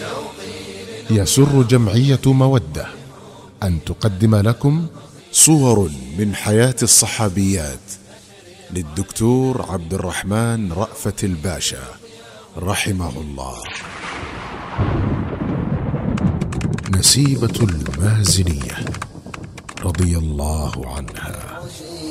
يسر جمعية مودة أن تقدم لكم صور من حياة الصحابيات للدكتور عبد الرحمن رأفت الباشا رحمه الله. نسيبة المازنية رضي الله عنها.